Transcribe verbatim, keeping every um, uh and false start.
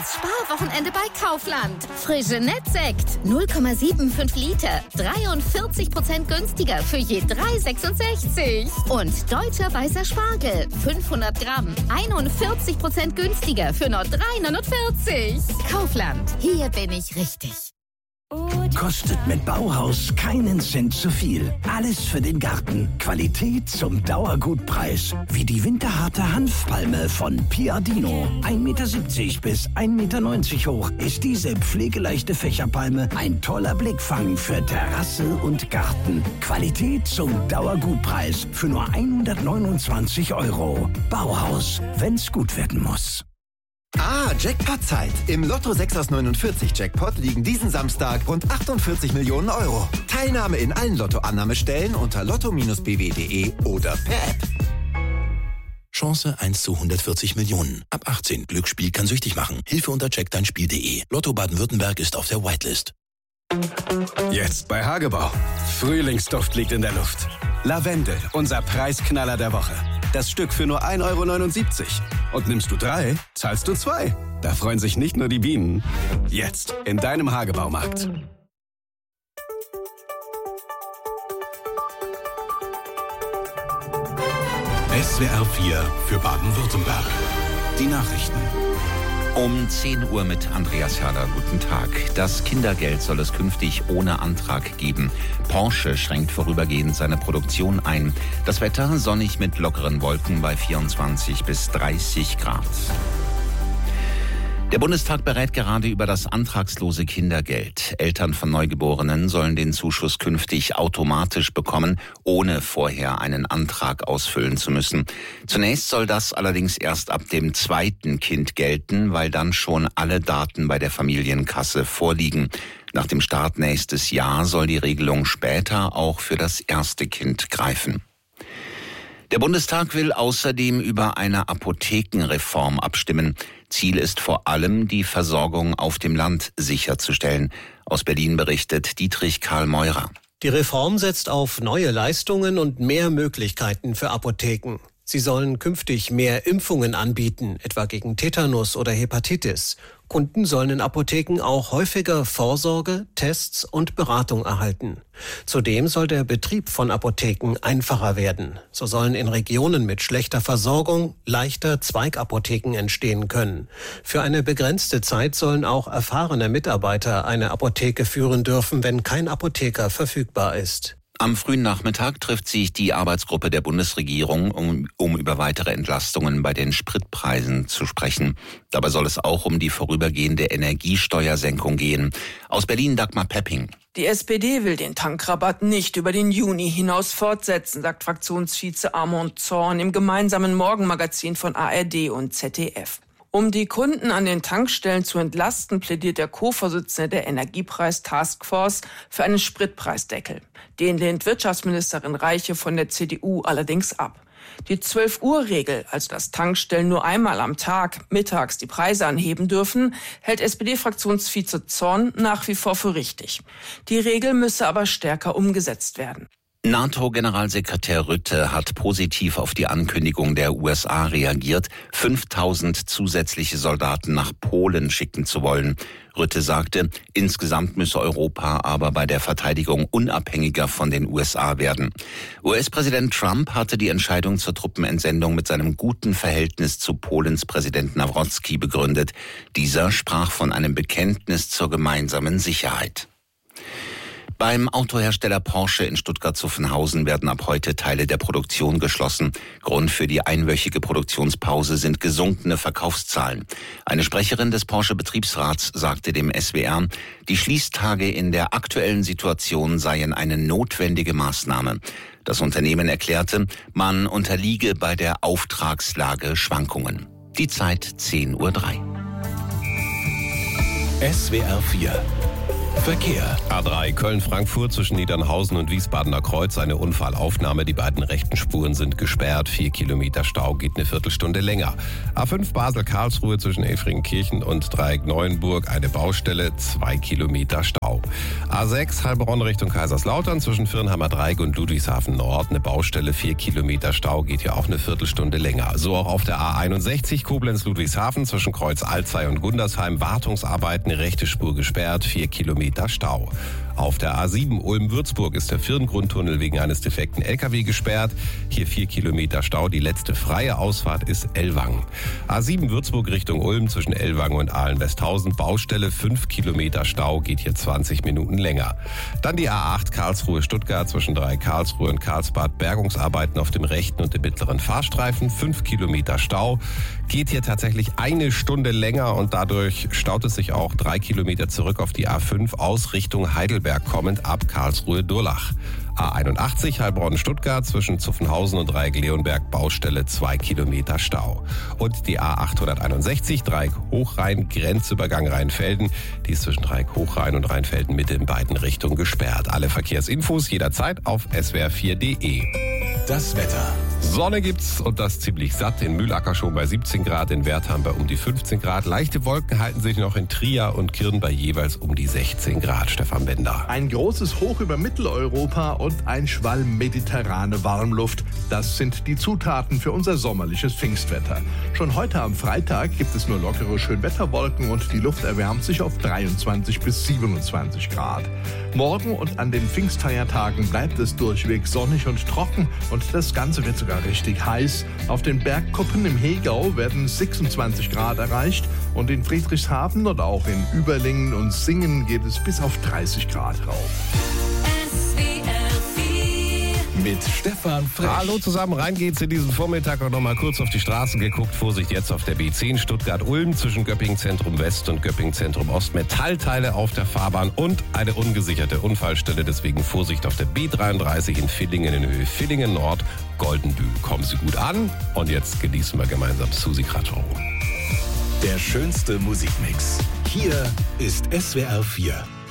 Das Sparwochenende bei Kaufland. Frische Nettsekt, null Komma fünfundsiebzig Liter, dreiundvierzig Prozent günstiger für je drei Komma sechsundsechzig. Und deutscher weißer Spargel, fünfhundert Gramm, einundvierzig Prozent günstiger für nur drei Komma neunundvierzig. Kaufland, hier bin ich richtig. Kostet mit Bauhaus keinen Cent zu viel. Alles für den Garten. Qualität zum Dauergutpreis. Wie die winterharte Hanfpalme von Piadino. ein Meter siebzig bis ein Meter neunzig hoch ist diese pflegeleichte Fächerpalme ein toller Blickfang für Terrasse und Garten. Qualität zum Dauergutpreis für nur hundertneunundzwanzig Euro. Bauhaus, wenn's gut werden muss. Ah, Jackpot-Zeit. Im Lotto sechs aus neunundvierzig Jackpot liegen diesen Samstag rund achtundvierzig Millionen Euro. Teilnahme in allen Lottoannahmestellen unter lotto Bindestrich b w punkt de oder per App. Chance eins zu hundertvierzig Millionen. Ab achtzehn. Glücksspiel kann süchtig machen. Hilfe unter check dein Spiel punkt de. Lotto Baden-Württemberg ist auf der Whitelist. Jetzt bei Hagebau. Frühlingsduft liegt in der Luft. Lavendel, unser Preisknaller der Woche. Das Stück für nur ein Euro neunundsiebzig. Und nimmst du drei, zahlst du zwei. Da freuen sich nicht nur die Bienen. Jetzt in deinem Hagebaumarkt. S W R vier für Baden-Württemberg. Die Nachrichten. Um zehn Uhr mit Andreas Herder. Guten Tag. Das Kindergeld soll es künftig ohne Antrag geben. Porsche schränkt vorübergehend seine Produktion ein. Das Wetter sonnig mit lockeren Wolken bei vierundzwanzig bis dreißig Grad. Der Bundestag berät gerade über das antragslose Kindergeld. Eltern von Neugeborenen sollen den Zuschuss künftig automatisch bekommen, ohne vorher einen Antrag ausfüllen zu müssen. Zunächst soll das allerdings erst ab dem zweiten Kind gelten, weil dann schon alle Daten bei der Familienkasse vorliegen. Nach dem Start nächstes Jahr soll die Regelung später auch für das erste Kind greifen. Der Bundestag will außerdem über eine Apothekenreform abstimmen. Ziel ist vor allem, die Versorgung auf dem Land sicherzustellen. Aus Berlin berichtet Dietrich Karl Meurer. Die Reform setzt auf neue Leistungen und mehr Möglichkeiten für Apotheken. Sie sollen künftig mehr Impfungen anbieten, etwa gegen Tetanus oder Hepatitis. Kunden sollen in Apotheken auch häufiger Vorsorge, Tests und Beratung erhalten. Zudem soll der Betrieb von Apotheken einfacher werden. So sollen in Regionen mit schlechter Versorgung leichter Zweigapotheken entstehen können. Für eine begrenzte Zeit sollen auch erfahrene Mitarbeiter eine Apotheke führen dürfen, wenn kein Apotheker verfügbar ist. Am frühen Nachmittag trifft sich die Arbeitsgruppe der Bundesregierung, um, um über weitere Entlastungen bei den Spritpreisen zu sprechen. Dabei soll es auch um die vorübergehende Energiesteuersenkung gehen. Aus Berlin Dagmar Pepping. Die S P D will den Tankrabatt nicht über den Juni hinaus fortsetzen, sagt Fraktionsvize Armand Zorn im gemeinsamen Morgenmagazin von A R D und Z D F. Um die Kunden an den Tankstellen zu entlasten, plädiert der Co-Vorsitzende der Energiepreis-Taskforce für einen Spritpreisdeckel. Den lehnt Wirtschaftsministerin Reiche von der C D U allerdings ab. Die zwölf Uhr Regel, also dass Tankstellen nur einmal am Tag mittags die Preise anheben dürfen, hält S P D-Fraktionsvize Zorn nach wie vor für richtig. Die Regel müsse aber stärker umgesetzt werden. NATO-Generalsekretär Rutte hat positiv auf die Ankündigung der U S A reagiert, fünftausend zusätzliche Soldaten nach Polen schicken zu wollen. Rutte sagte, insgesamt müsse Europa aber bei der Verteidigung unabhängiger von den U S A werden. U S-Präsident Trump hatte die Entscheidung zur Truppenentsendung mit seinem guten Verhältnis zu Polens Präsident Nawrocki begründet. Dieser sprach von einem Bekenntnis zur gemeinsamen Sicherheit. Beim Autohersteller Porsche in Stuttgart-Zuffenhausen werden ab heute Teile der Produktion geschlossen. Grund für die einwöchige Produktionspause sind gesunkene Verkaufszahlen. Eine Sprecherin des Porsche-Betriebsrats sagte dem S W R, die Schließtage in der aktuellen Situation seien eine notwendige Maßnahme. Das Unternehmen erklärte, man unterliege bei der Auftragslage Schwankungen. Die Zeit zehn Uhr drei. S W R vier Verkehr. A drei Köln-Frankfurt zwischen Niedernhausen und Wiesbadener Kreuz. Eine Unfallaufnahme. Die beiden rechten Spuren sind gesperrt. Vier Kilometer Stau, geht eine Viertelstunde länger. A fünf Basel-Karlsruhe zwischen Efringkirchen und Dreieck-Neuenburg. Eine Baustelle, zwei Kilometer Stau. A sechs Heilbronn Richtung Kaiserslautern zwischen Firnhammer Dreieck und Ludwigshafen Nord. Eine Baustelle, vier Kilometer Stau, geht ja auch eine Viertelstunde länger. So auch auf der A einundsechzig Koblenz-Ludwigshafen zwischen Kreuz Alzey und Gundersheim. Wartungsarbeiten, rechte Spur gesperrt, vier Kilometer Stau. Auf der A sieben Ulm-Würzburg ist der Firngrundtunnel wegen eines defekten L K W gesperrt. Hier vier Kilometer Stau. Die letzte freie Ausfahrt ist Ellwangen. A sieben Würzburg Richtung Ulm zwischen Ellwangen und Ahlen-Westhausen. Baustelle, fünf Kilometer Stau, geht hier zwanzig Minuten länger. Dann die A acht Karlsruhe-Stuttgart zwischen drei Karlsruhe und Karlsbad. Bergungsarbeiten auf dem rechten und dem mittleren Fahrstreifen. fünf Kilometer Stau. Geht hier tatsächlich eine Stunde länger und dadurch staut es sich auch drei Kilometer zurück auf die A fünf aus Richtung Heidelberg kommend ab Karlsruhe-Durlach. A einundachtzig Heilbronn-Stuttgart zwischen Zuffenhausen und Dreieck-Leonberg. Baustelle, zwei Kilometer Stau. Und die A achthunderteinundsechzig Dreieck-Hochrhein Grenzübergang Rheinfelden. Die ist zwischen Dreieck-Hochrhein und Rheinfelden Mitte in beiden Richtungen gesperrt. Alle Verkehrsinfos jederzeit auf S W R vier punkt de. Das Wetter. Sonne gibt's und das ziemlich satt. In Mühlacker schon bei siebzehn Grad, in Wertheim bei um die fünfzehn Grad. Leichte Wolken halten sich noch in Trier und Kirn bei jeweils um die sechzehn Grad. Stefan Bender. Ein großes Hoch über Mitteleuropa und ein Schwall mediterrane Warmluft. Das sind die Zutaten für unser sommerliches Pfingstwetter. Schon heute am Freitag gibt es nur lockere Schönwetterwolken und die Luft erwärmt sich auf dreiundzwanzig bis siebenundzwanzig Grad. Morgen und an den Pfingstfeiertagen bleibt es durchweg sonnig und trocken und das Ganze wird sogar richtig heiß. Auf den Bergkuppen im Hegau werden sechsundzwanzig Grad erreicht und in Friedrichshafen und auch in Überlingen und Singen geht es bis auf dreißig Grad rauf. Mit Stefan Frech. Hallo zusammen, rein geht's in diesen Vormittag und noch mal kurz auf die Straßen geguckt. Vorsicht jetzt auf der B zehn Stuttgart-Ulm zwischen Göppingen Zentrum West und Göppingen Zentrum Ost. Metallteile auf der Fahrbahn und eine ungesicherte Unfallstelle. Deswegen Vorsicht auf der B dreiunddreißig in Villingen in Höhe Villingen Nord. Goldendühl. Kommen Sie gut an und jetzt genießen wir gemeinsam Susi Kratschau. Der schönste Musikmix. Hier ist S W R vier.